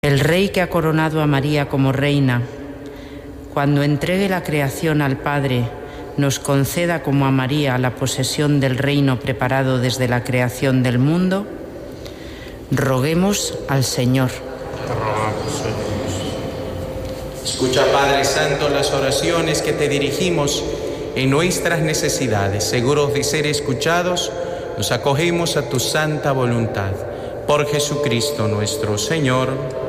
El Rey que ha coronado a María como reina, cuando entregue la creación al Padre, nos conceda como a María la posesión del reino preparado desde la creación del mundo, roguemos al Señor. Escucha, Padre Santo, las oraciones que te dirigimos en nuestras necesidades. Seguros de ser escuchados, nos acogemos a tu santa voluntad. Por Jesucristo nuestro Señor.